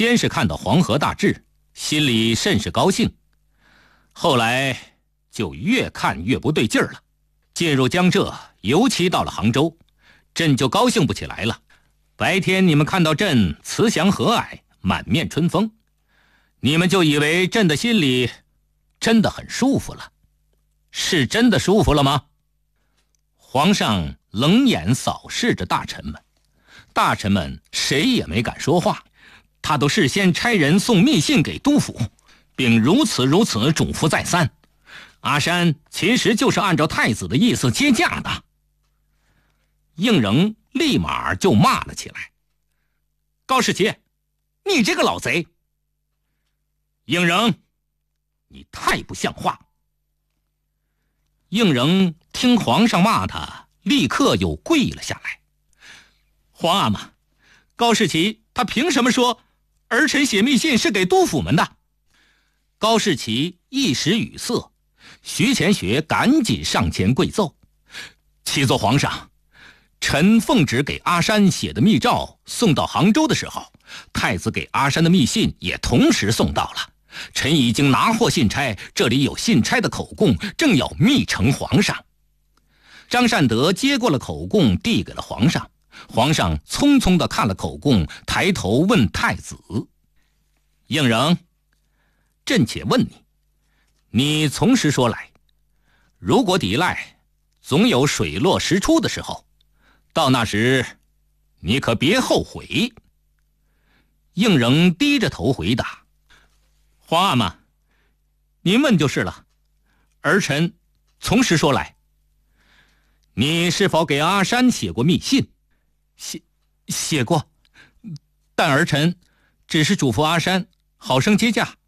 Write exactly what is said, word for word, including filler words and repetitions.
先是看到黄河大治，心里甚是高兴，后来就越看越不对劲儿了。进入江浙，尤其到了杭州，朕就高兴不起来了。白天你们看到朕慈祥和蔼，满面春风，你们就以为朕的心里真的很舒服了。是真的舒服了吗？皇上冷眼扫视着大臣们，大臣们谁也没敢说话，他都事先差人送密信给督府，并如此如此嘱咐再三。阿山其实就是按照太子的意思接驾的。应仁立马就骂了起来：高士奇，你这个老贼！应仁，你太不像话！应仁听皇上骂他，立刻又跪了下来。皇阿玛，高士奇他凭什么说儿臣写密信是给督府们的？高士奇一时语塞，徐乾学赶紧上前跪奏：启奏皇上，臣奉旨给阿山写的密诏送到杭州的时候，太子给阿山的密信也同时送到了。臣已经拿获信差，这里有信差的口供，正要密呈皇上。张善德接过了口供，递给了皇上。皇上匆匆地看了口供，抬头问太子：应仁，朕且问你，你从实说来，如果抵赖，总有水落石出的时候，到那时你可别后悔。应仁低着头回答：皇阿玛，您问就是了，儿臣从实说来。你是否给阿山写过密信？写写过，但儿臣只是嘱咐阿山好生接驾，